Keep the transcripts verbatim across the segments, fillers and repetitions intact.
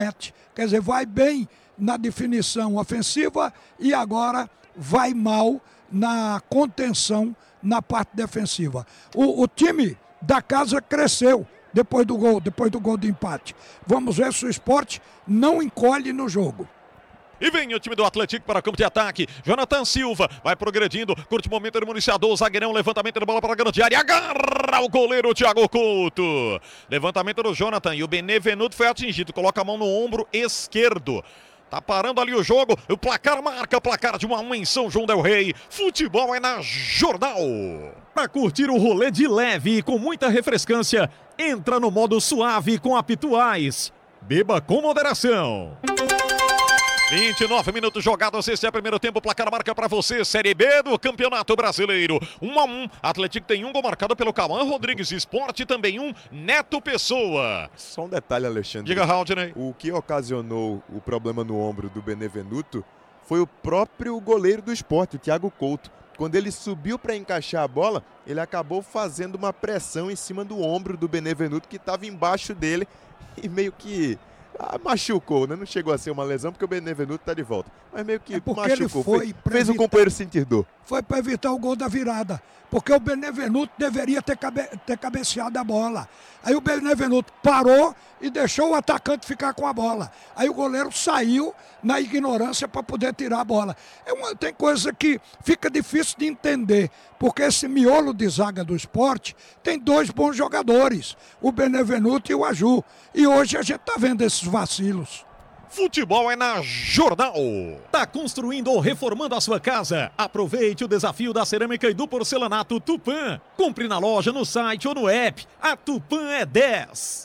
Quer dizer, vai bem na definição ofensiva e agora vai mal na contenção na parte defensiva. O, o time da casa cresceu depois do gol, depois do gol de empate. Vamos ver se o Sport não encolhe no jogo. E vem o time do Atlético para campo de ataque. Jonathan Silva vai progredindo. Curte o momento do municiador. Zagueirão, levantamento da bola para a grande área. Agarra o goleiro Thiago Couto. Levantamento do Jonathan. E o Benevenuto foi atingido. Coloca a mão no ombro esquerdo. Tá parando ali o jogo. O placar marca o placar de um a um em São João del Rei. Futebol é na Jornal. Para curtir o rolê de leve e com muita refrescância, entra no modo suave com a Pituais. Beba com moderação. vinte e nove minutos jogados, esse é o primeiro tempo, placar marca para você, Série B do Campeonato Brasileiro, um a um, Atlético tem um gol marcado pelo Cauã Rodrigues, Sport também um, Neto Pessoa. Só um detalhe, Alexandre. Diga, Haldney. O que ocasionou o problema no ombro do Benevenuto foi o próprio goleiro do Sport, o Thiago Couto. Quando ele subiu para encaixar a bola, ele acabou fazendo uma pressão em cima do ombro do Benevenuto, que estava embaixo dele e meio que... Ah, machucou, né? Não chegou a ser uma lesão porque o Benevenuto tá de volta. Mas meio que é machucou. Ele foi fez, fez evitar, o companheiro sentir dor. Foi para evitar o gol da virada. Porque o Benevenuto deveria ter, cabe, ter cabeceado a bola. Aí o Benevenuto parou e deixou o atacante ficar com a bola. Aí o goleiro saiu na ignorância para poder tirar a bola. É uma, tem coisa que fica difícil de entender. Porque esse miolo de zaga do Sport tem dois bons jogadores. O Benevenuto e o Aju. E hoje a gente tá vendo esses vacilos. Futebol é na Jornal. Tá construindo ou reformando a sua casa? Aproveite o desafio da cerâmica e do porcelanato Tupã. Compre na loja, no site ou no app. A Tupã é dez.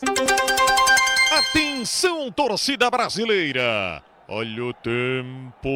Atenção, torcida brasileira. Olha o tempo.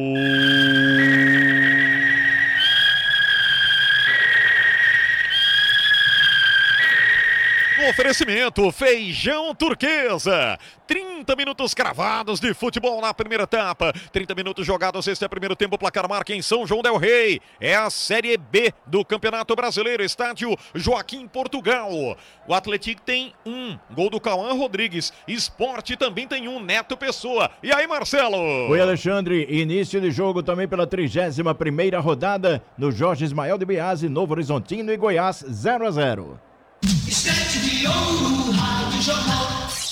Oferecimento Feijão Turquesa. trinta minutos cravados de futebol na primeira etapa. trinta minutos jogados, este é o primeiro tempo, placar marca em São João del Rei. É a Série B do Campeonato Brasileiro, estádio Joaquim Portugal. O Atlético tem um, gol do Cauã Rodrigues. Sport também tem um, Neto Pessoa. E aí, Marcelo? Oi, Alexandre. Início de jogo também pela trigésima primeira rodada no Jorge Ismael de Biase, Novo Horizontino e Goiás, zero a zero. Estante de ouro, Rádio Jornal.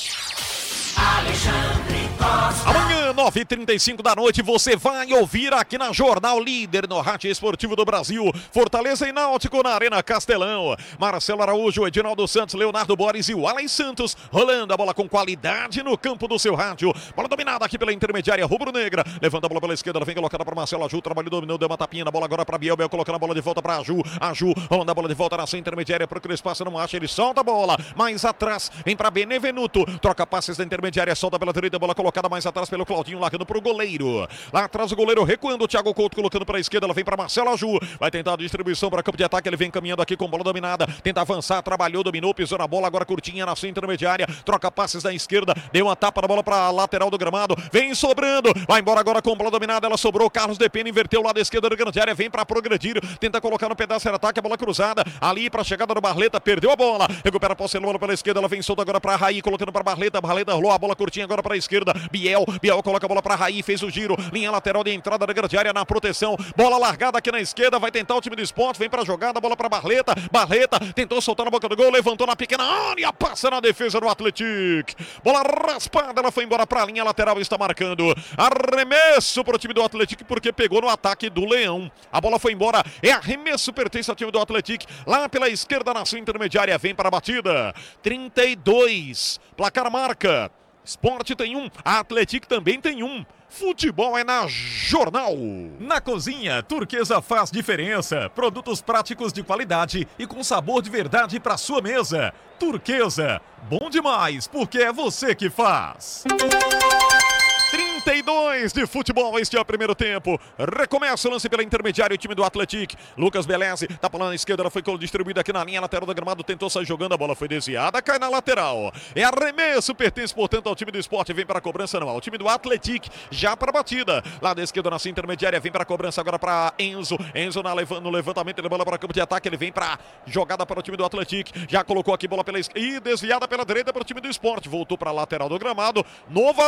Alexandre Costa. Amanhã, nove e trinta e cinco da noite, você vai ouvir aqui na Jornal, líder no rádio esportivo do Brasil. Fortaleza e Náutico na Arena Castelão. Marcelo Araújo, Edinaldo Santos, Leonardo Borges e o Alex Santos rolando a bola com qualidade no campo do seu rádio. Bola dominada aqui pela intermediária rubro-negra. Levanta a bola pela esquerda, ela vem colocada para Marcelo Aju. Trabalho dominou, deu uma tapinha na bola agora para Biel. Biel colocando a bola de volta para Aju. Aju rolando a bola de volta na sua intermediária. Procura espaço, não acha, ele solta a bola. Mais atrás, vem para Benevenuto. Troca passes da intermediária, solta pela direita, bola colocada mais atrás pelo Claudinho, largando para o goleiro. Lá atrás o goleiro recuando, o Thiago Couto colocando para a esquerda, ela vem para Marcelo Aju. Vai tentar a distribuição para campo de ataque, ele vem caminhando aqui com bola dominada. Tenta avançar, trabalhou, dominou, pisou na bola, agora curtinha na sua intermediária. Troca passes da esquerda, deu uma tapa na bola para a lateral do gramado. Vem sobrando, vai embora agora com bola dominada, ela sobrou. Carlos Depena inverteu o lado esquerdo da grande área, vem para progredir. Tenta colocar no pedaço de ataque, a bola cruzada. Ali para a chegada do Barleta, perdeu a bola. Recupera a posse de bola pela esquerda, ela vem solta agora para Raí, colocando para Barleta. Barleta rolou a bola curtinha agora para a esquerda. Biel, Biel coloca a bola para Raí, fez o giro, linha lateral de entrada da grande área na proteção, bola largada aqui na esquerda, vai tentar o time do Sport, vem para a jogada, bola para Barleta, Barleta tentou soltar na boca do gol, levantou na pequena área, passa na defesa do Atlético, bola raspada, ela foi embora para a linha lateral, está marcando arremesso para o time do Atlético, porque pegou no ataque do Leão, a bola foi embora, é arremesso, pertence ao time do Atlético, lá pela esquerda na sua intermediária, vem para a batida, trinta e dois, placar marca. Sport tem um, Atlético também tem um. Futebol é na Jornal. Na cozinha, Turquesa faz diferença. Produtos práticos de qualidade e com sabor de verdade para sua mesa. Turquesa, bom demais, porque é você que faz. trinta e dois de futebol, este é o primeiro tempo. Recomeça o lance pela intermediária, o time do Atlético. Lucas Beleze, tá falando na esquerda, ela foi distribuída aqui na linha lateral do gramado, tentou sair jogando, a bola foi desviada, cai na lateral. É arremesso, pertence, portanto, ao time do Sport, vem para a cobrança, não, ao time do Atlético, já para a batida. Lá da esquerda, na sua intermediária, vem para a cobrança agora para Enzo. Enzo na, no levantamento, ele bola para campo de ataque, ele vem para jogada para o time do Atlético. Já colocou aqui bola pela esquerda e desviada pela direita para o time do Sport. Voltou para a lateral do gramado. Nova